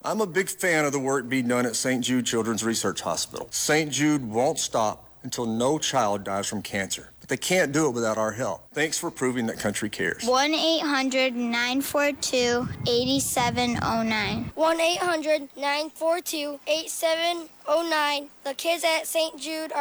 I'm a big fan of the work being done at St. Jude Children's Research Hospital. St. Jude won't stop until no child dies from cancer. But they can't do it without our help. Thanks for proving that country cares. 1-800-942-8709. 1-800-942-8709. The kids at St. Jude are